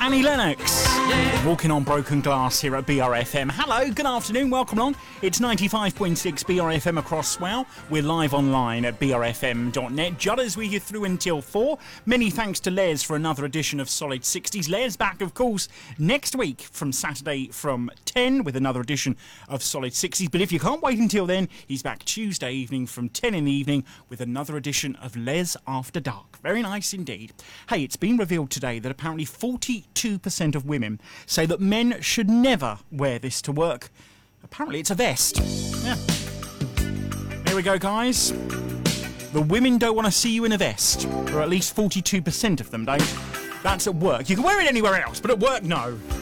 Annie Lennox, walking on broken glass here at BRFM. Hello, good afternoon, welcome along. It's 95.6 BRFM across Swell. We're live online at brfm.net. Judders with you through until 4. Many thanks to Les for another edition of Solid 60s. Les back, of course, next week from Saturday from 10 with another edition of Solid 60s. But if you can't wait until then, he's back Tuesday evening from 10 in the evening with another edition of Les After Dark. Very nice indeed. Hey, it's been revealed today that apparently 42% of women say that men should never wear this to work. Apparently it's a vest. Yeah. Here we go, guys. The women don't want to see you in a vest. Or at least 42% of them don't. That's at work. You can wear it anywhere else, but at work, no.